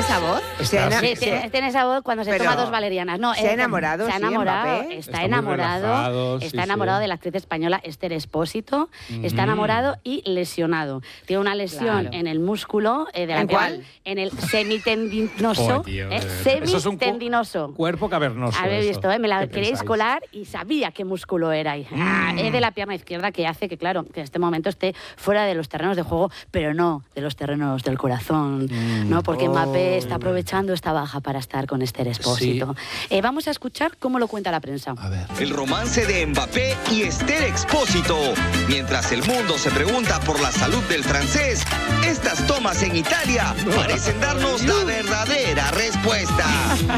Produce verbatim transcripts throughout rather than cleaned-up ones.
esa voz? Se ha, Sí, se, tiene, tiene esa voz cuando se pero toma dos valerianas. No, ¿se ha eh, enamorado? Se ha Sí, enamorado, Mbappé. está, Está muy enamorado, relajado, sí, está enamorado sí. de la actriz española Esther Expósito, Mm. está enamorado y lesionado. Tiene una lesión Claro. en el músculo eh, de la ¿En pierna, cuál? en el semitendinoso. Oh, tío, eh, de verdad. Eso es un cu- semitendinoso. Cuerpo cavernoso. Habéis eso. visto, ¿eh? Me la ¿Qué queréis pensáis? colar y sabía qué músculo era. Y, ah, Mm. es de la pierna izquierda que hace que, claro, que en este momento esté fuera de los terrenos de juego, pero no de los terrenos del corazón, Mm. ¿no? Porque Oh, Mbappé está bien. aprovechando esta baja para estar con Esther Expósito. Eh, vamos a escuchar cómo lo cuenta la prensa. A ver. El romance de Mbappé y Esther Expósito. Mientras el mundo se pregunta por la salud del francés, estas tomas en Italia parecen darnos la verdadera respuesta.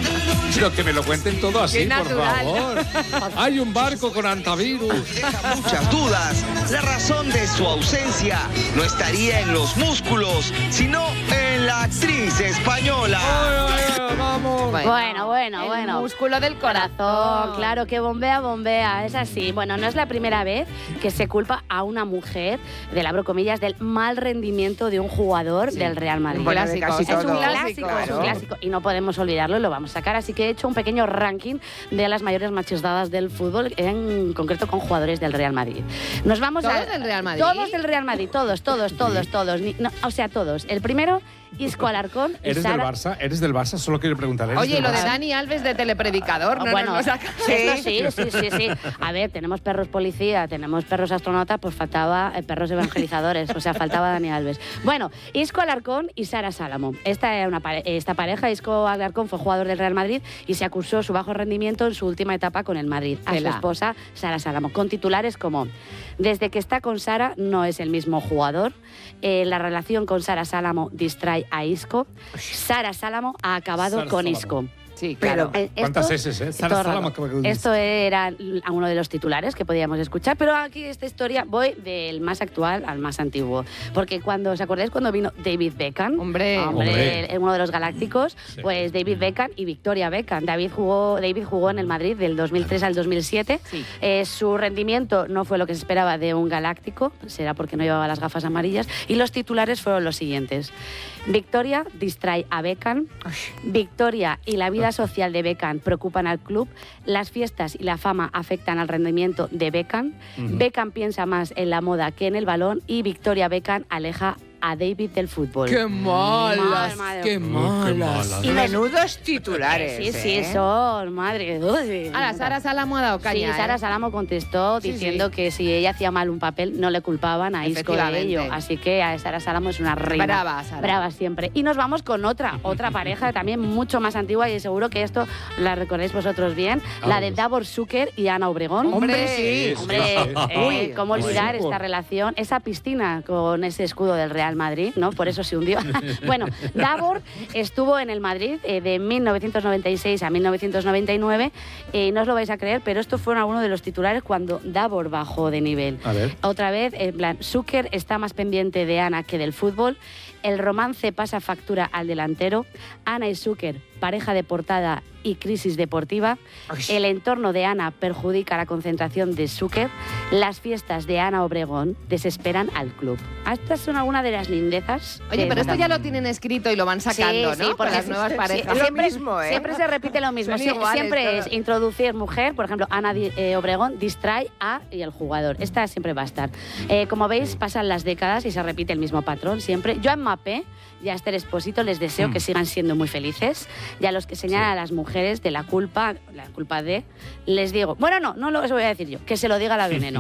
Pero que me lo cuenten todo así, Qué por natural. favor. Hay un barco con antivirus. Deja muchas dudas. La razón de su ausencia no estaría en los músculos, sino en la actriz española. Ay, ay, ay, vamos. Bueno, bueno, el bueno. músculo del Corazón, corazón. claro, que bombea, bombea, es así. Bueno, no es la primera vez que se culpa a una mujer, del abro comillas, del mal rendimiento de un jugador del Real Madrid. Bueno, de Clásico, casi es Es todo. un clásico, Claro. es un clásico y no podemos olvidarlo y lo vamos a sacar. Así que he hecho un pequeño ranking de las mayores machistadas del fútbol, en concreto con jugadores del Real Madrid. Nos vamos ¿Todos a, del Real Madrid? Todos del Real Madrid, todos, todos, todos, todos. Ni- no, o sea, todos. El primero, Isco Alarcón. y ¿Eres del Sara- Barça? ¿Eres del Barça? Solo quiero preguntar. ¿eres Oye, y del lo de Barça? Dani Alves de telepredicador, no bueno, nos lo saca. esto sí, sí, sí, sí. A ver, tenemos perros policía, tenemos perros astronautas, pues faltaba eh, perros evangelizadores, o sea, faltaba Dani Alves. Bueno, Isco Alarcón y Sara Salamo. Esta, era una pare- esta pareja, Isco Alarcón, fue jugador del Real Madrid y se acusó su bajo rendimiento en su última etapa con el Madrid. A su Tela. esposa, Sara Salamo, con titulares como: desde que está con Sara no es el mismo jugador, eh, la relación con Sara Salamo distrae a Isco, Sara Salamo ha acabado Sara con Salamo. Isco. Sí, Pero- claro. Eh, ¿Cuántas esto- eses, eh? todo Sara rato. Salamo, acaba de- Esto era uno de los titulares que podíamos escuchar, pero aquí esta historia voy del más actual al más antiguo. Porque cuando, ¿os acordáis cuando vino David Beckham? Hombre. Hombre. el- uno de los galácticos, Sí. pues David Beckham y Victoria Beckham. David jugó, David jugó en el Madrid del dos mil tres al dos mil siete. Sí. Eh, su rendimiento no fue lo que se esperaba de un galáctico, será porque no llevaba las gafas amarillas, y los titulares fueron los siguientes. Victoria distrae a Beckham, Victoria y la vida social de Beckham preocupan al club, las fiestas y la fama afectan al rendimiento de Beckham, Ujú. Beckham piensa más en la moda que en el balón y Victoria Beckham aleja a David del fútbol. ¡Qué malas! Madre, ¡Qué Uy, qué malas! malas. Y los- Menudos titulares. Sí, sí, ¿eh? son, madre. Uy. Ahora, Sara Salamo ha dado caña. Sí, Sara ¿eh? Salamo contestó Sí, diciendo sí. que si ella hacía mal un papel no le culpaban a Isco de Efectivamente. ello. Así que a Sara Salamo es una reina. Brava, Sara. Brava siempre. Y nos vamos con otra, otra pareja también mucho más antigua y seguro que esto la recordáis vosotros bien, la de Vamos. Davor Zucker y Ana Obregón. Hombre, sí. Hombre, eh, Uy, cómo uy. olvidar Sí, esta por- relación, esa piscina con ese escudo del Real Madrid, ¿no? Por eso se hundió. Bueno, Davor estuvo en el Madrid eh, de mil novecientos noventa y seis a mil novecientos noventa y nueve y no os lo vais a creer, pero estos fueron algunos de los titulares cuando Davor bajó de nivel. A ver. Otra vez, en plan, Zucker está más pendiente de Ana que del fútbol, el romance pasa factura al delantero, Ana y Zucker, pareja de portada y crisis deportiva, Ay. el entorno de Ana perjudica la concentración de Zucker, las fiestas de Ana Obregón desesperan al club. Estas son algunas de las lindezas. Oye, que pero esto nos ya dan. lo tienen escrito y lo van sacando, Sí, ¿no? sí, Con porque las nuevas sí, parejas. es lo siempre, mismo, ¿eh? siempre se repite lo mismo. Son Sie- iguales siempre es todas. introducir mujer, por ejemplo, Ana Di- eh, Obregón distrae a y el jugador. Esta siempre va a estar. Eh, como veis, pasan las décadas y se repite el mismo patrón siempre. Yo a Mbappé y a Esther Expósito les deseo Mm. que sigan siendo muy felices. Y a los que señalan a las mujeres de la culpa, la culpa de, les digo, bueno, no, no lo eso voy a decir yo, que se lo diga la veneno.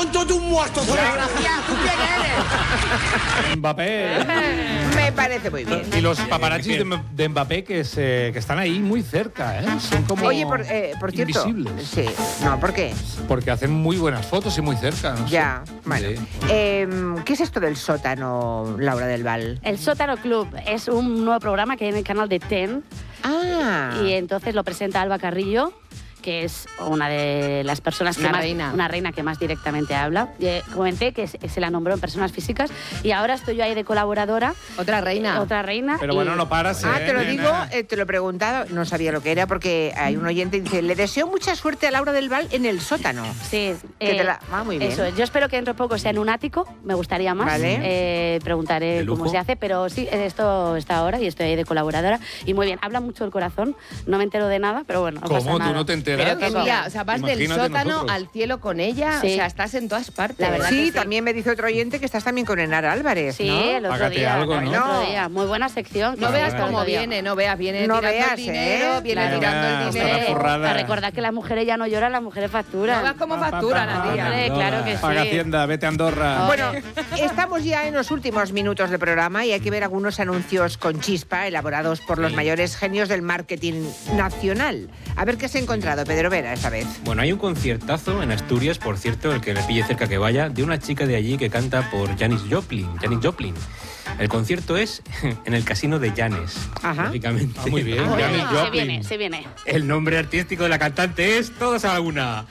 Mbappé. Me parece muy bien. Y los paparazzis de, de Mbappé que, se, que están ahí muy cerca, ¿eh? Son como Oye, por, eh, por cierto. invisibles. Sí. No, ¿por qué? Porque hacen muy buenas fotos y muy cerca. No sé. Ya. Bueno. Sí. Em, ¿Qué es esto del sótano, Laura del Val? El Sótano Club es un nuevo programa que hay en el canal de Ten Ah. y entonces lo presenta Alba Carrillo que es una de las personas que Una más, reina. una reina que más directamente habla. Eh, comenté que se, se la nombró en personas físicas y ahora estoy yo ahí de colaboradora. Otra reina. eh, otra reina. Pero y- bueno, no paras, Ah, ¿eh, te lo nena? digo, eh, te lo he preguntado, no sabía lo que era porque hay un oyente que dice, le deseo mucha suerte a Laura del Val en el sótano. Sí, Que eh, te la- va muy bien. Eso, yo espero que dentro de poco sea en un ático, me gustaría más. Vale. Eh, preguntaré ¿De lujo? cómo se hace, pero sí, esto está ahora y estoy ahí de colaboradora. Y muy bien, habla mucho el corazón, no me entero de nada, pero bueno, no pasa ¿Cómo? ¿Tú nada. no te enteras? Pero que tía, o sea, vas del Imagínate sótano nosotros. al cielo con ella, Sí. o sea, estás en todas partes. La verdad Sí, que sí. también me dice otro oyente que estás también con Enara Álvarez, Sí, ¿no? el otro Págate día. algo, el ¿no? otro No. día. Muy buena sección. No que veas hicimos el cómo otro día. viene, no veas, viene No tirando veas, el dinero, ¿eh? viene Claro. tirando el Hasta dinero. la forrada. A recordar que las mujeres ya no lloran, las mujeres facturan. No veas cómo facturan a tía. Hombre, claro que sí. Paga Hacienda, vete a Andorra. Bueno, estamos ya en los últimos minutos del programa y hay que ver algunos anuncios con chispa elaborados por los mayores genios del marketing nacional. A ver qué has encontrado, Pedro Vera, esta vez. Bueno, hay un conciertazo en Asturias, por cierto, el que le pille cerca que vaya, de una chica de allí que canta por Janis Joplin. Janis Joplin. El concierto es en el casino de Janis, Ajá. lógicamente. Ah, muy bien. Muy Janis bien, se Joplin. viene, se viene. El nombre artístico de la cantante es Todos a la una.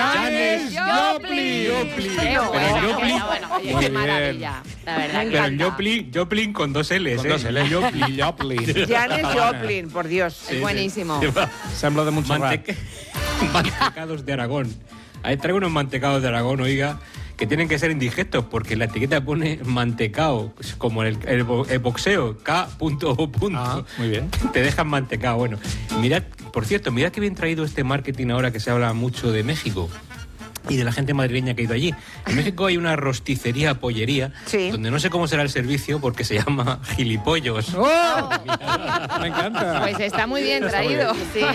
Janis Joplin. Joplin. Qué Pero buena, el Joplin, bueno, bueno, oye, Muy qué bien. maravilla. La verdad que pero el Joplin, Joplin con dos L's. Con ¿eh? dos L. Joplin, Joplin. Janis Joplin, por Dios. Sí, sí. Buenísimo. Lleva Sembla de mucho Manteca- mantecados de Aragón. Ahí traigo unos mantecados de Aragón, oiga, que tienen que ser indigestos porque la etiqueta pone mantecao, como el, el bo- el boxeo, K punto punto. Ah, muy bien. Te dejan mantecao. Bueno, mirad, por cierto, mirad que bien traído este marketing ahora que se habla mucho de México y de la gente madrileña que ha ido allí. En México hay una rosticería, pollería, Sí. donde no sé cómo será el servicio porque se llama Gilipollos. ¡Oh! Me encanta. Pues está muy bien Está muy traído. Sí.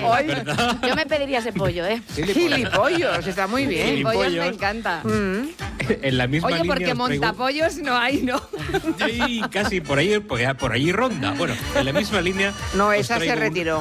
Yo me pediría ese pollo, ¿eh? Gilipollos, está muy bien. Gilipollos. Pollos me encanta. Mm. En la misma Oye, línea porque os traigo- montapollos no hay, ¿no? Sí, casi por ahí, por ahí, por ahí ronda. Bueno, en la misma línea. No, os esa se traigo un- retiró.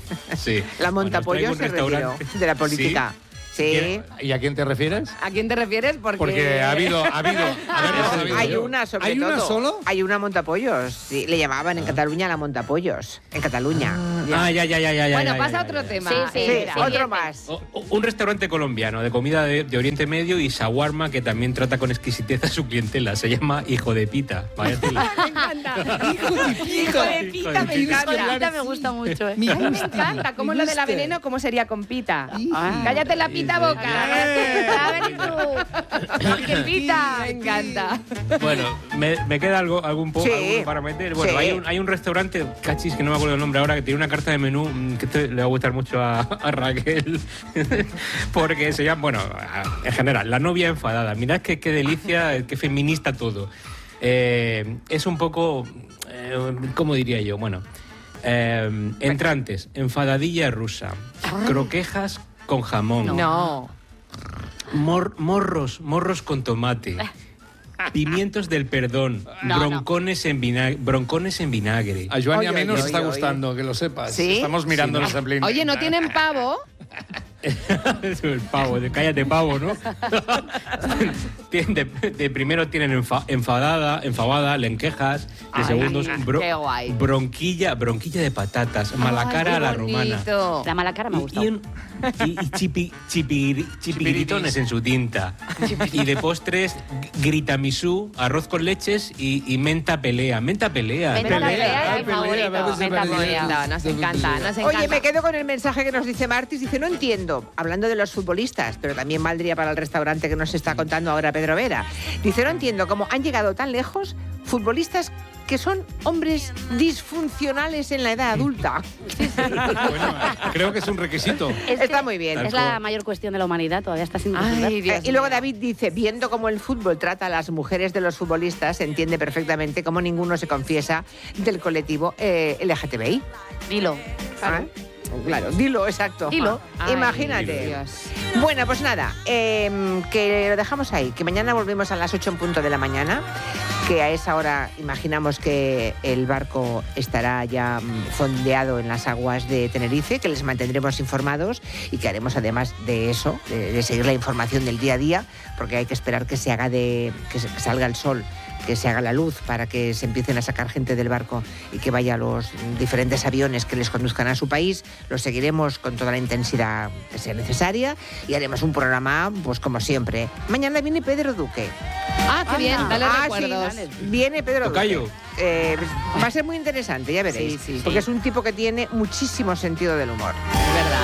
Sí. La Bueno, os montapollos traigo se un retiró restaurante. de la política. Sí. ¿Y a quién te refieres? ¿A quién te refieres? Porque, Porque ha habido, ha habido. A ver, ha habido. Hay una, sobre ¿Hay todo. una solo? Hay una montapollos. Sí, le llamaban en Cataluña la montapollos. En Cataluña. Ah, ya, ya, ya, ya. ya, Bueno, ya, pasa ya, a otro ya. tema. Sí, sí, Sí, Espera. otro siguiente. más. O- o- Un restaurante colombiano de comida de, de Oriente Medio y shawarma que también trata con exquisitez a su clientela. Se llama Hijo de Pita. Vaya tela. Me encanta. Hijo de, hijo de pita, me encanta. Ahorita me gusta mucho, ¿eh? Ay, me encanta. ¿Cómo lo de la veneno? ¿Cómo sería con pita? Ah. Cállate la pita boca. A ver tú. ¡Qué pita! Me encanta. Bueno, me, me queda algo, algún poco Sí. para meter. Bueno, Sí. hay, un, hay un restaurante, cachis, que no me acuerdo el nombre ahora, que tiene una carta de menú mm, que te- le va a gustar mucho a, a Raquel. Porque se llama, bueno, a- en general, La novia enfadada. Mirad qué, qué delicia, qué feminista todo. Eh, es un poco, eh, ¿cómo diría yo? Bueno, eh, entrantes, enfadadilla rusa, croquejas con jamón. No. Mor- morros, morros con tomate. Pimientos del perdón. No, broncones, En vinagre, broncones en vinagre. A Joan y a Oye, mí nos oye, está oye, gustando, que lo sepas. ¿Sí? Estamos mirando Sí, los en plan- Oye, ¿no tienen pavo? El pavo, de, cállate pavo, ¿no? Tienen de, de primero tienen enfa- enfadada, enfabada, lenquejas. De Ay, segundos, qué guay. bronquilla, bronquilla de patatas, malacara Ay, a la qué romana. bonito. La mala cara me ha Y, y, gustado. un- y- y chipi, chipiri- chipiritones en su tinta. Y de postres, gritamisú, arroz con leches y, y menta pelea. Menta pelea. Menta Pelea, pelea es ah, mi pelea, favorito. vamos a Menta ver, pelea. No, nos encanta, nos encanta. Oye, me quedo con el mensaje que nos dice Martis. Dice, no entiendo, hablando de los futbolistas, pero también valdría para el restaurante que nos está contando ahora Pedro Vera. Dice, no entiendo cómo han llegado tan lejos futbolistas que son hombres disfuncionales en la edad adulta. Bueno, creo que es un requisito. Es que Está muy bien. Es la mayor cuestión de la humanidad, todavía está sin resolver. Ay, Dios Eh, y luego mío. David dice, viendo cómo el fútbol trata a las mujeres de los futbolistas, se entiende perfectamente cómo ninguno se confiesa del colectivo eh, L G T B I. Dilo. Ah, Claro, dilo, exacto. Dilo. Ay, Imagínate. Dios. Bueno, pues nada, eh, que lo dejamos ahí, que mañana volvemos a las ocho en punto de la mañana, que a esa hora imaginamos que el barco estará ya mm, fondeado en las aguas de Tenerife, que les mantendremos informados y que haremos además de eso, de, de seguir la información del día a día, porque hay que esperar que se haga de que, se- que salga el sol que se haga la luz para que se empiecen a sacar gente del barco y que vaya a los diferentes aviones que les conduzcan a su país. Lo seguiremos con toda la intensidad que sea necesaria y haremos un programa, pues como siempre. Mañana viene Pedro Duque. Ah, qué bien, dale Ah, recuerdos. sí, viene Pedro Tocayo. Duque. Eh, va a ser muy interesante, ya veréis. Sí, sí, porque sí. es un tipo que tiene muchísimo sentido del humor. Es verdad.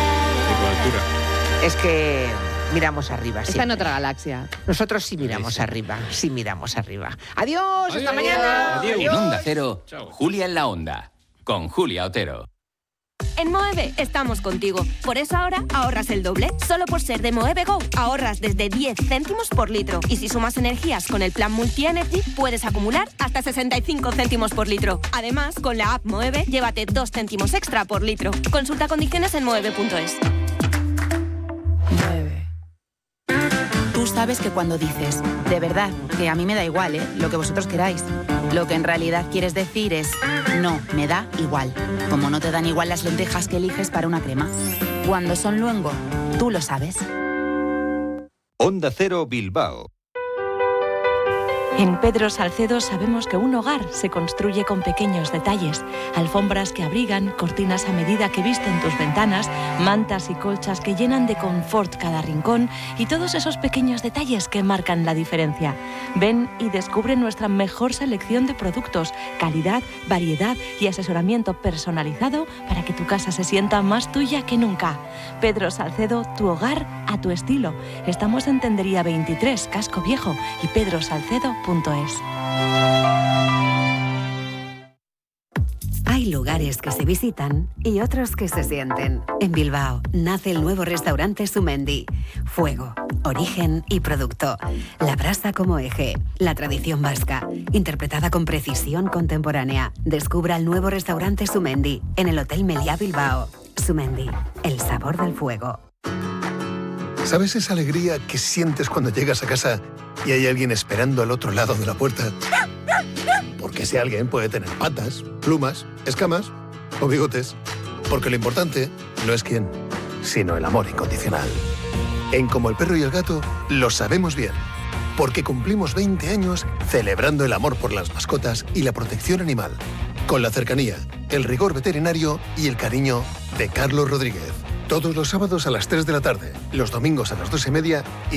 Es que miramos arriba. Está siempre. en otra galaxia. Nosotros sí miramos arriba, sí miramos arriba. Adiós, hasta Adiós. mañana. Adiós. En Onda Cero, Chao. Julia en la Onda, con Julia Otero. En Moeve estamos contigo. Por eso ahora ahorras el doble. Solo por ser de Moeve Go, ahorras desde diez céntimos por litro. Y si sumas energías con el plan Multi-Energy, puedes acumular hasta sesenta y cinco céntimos por litro. Además, con la app Moeve, llévate dos céntimos extra por litro. Consulta condiciones en moeve punto es. Tú sabes que cuando dices, de verdad, que a mí me da igual, ¿eh? Lo que vosotros queráis. Lo que en realidad quieres decir es, no, me da igual. Como no te dan igual las lentejas que eliges para una crema. Cuando son luengo, tú lo sabes. Onda Cero Bilbao. En Pedro Salcedo sabemos que un hogar se construye con pequeños detalles. Alfombras que abrigan, cortinas a medida que visten tus ventanas, mantas y colchas que llenan de confort cada rincón y todos esos pequeños detalles que marcan la diferencia. Ven y descubre nuestra mejor selección de productos, calidad, variedad y asesoramiento personalizado para que tu casa se sienta más tuya que nunca. Pedro Salcedo, tu hogar a tu estilo. Estamos en Tendería veintitrés, Casco Viejo y pedro salcedo punto es. Hay lugares que se visitan y otros que se sienten. En Bilbao nace el nuevo restaurante Sumendi. Fuego, origen y producto. La brasa como eje. La tradición vasca, interpretada con precisión contemporánea. Descubra el nuevo restaurante Sumendi en el Hotel Meliá Bilbao. Sumendi, el sabor del fuego. ¿Sabes esa alegría que sientes cuando llegas a casa y hay alguien esperando al otro lado de la puerta? Porque ese alguien puede tener patas, plumas, escamas o bigotes. Porque lo importante no es quién, sino el amor incondicional. En Como el perro y el gato lo sabemos bien. Porque cumplimos veinte años celebrando el amor por las mascotas y la protección animal. Con la cercanía, el rigor veterinario y el cariño de Carlos Rodríguez. Todos los sábados a las tres de la tarde, los domingos a las dos y media y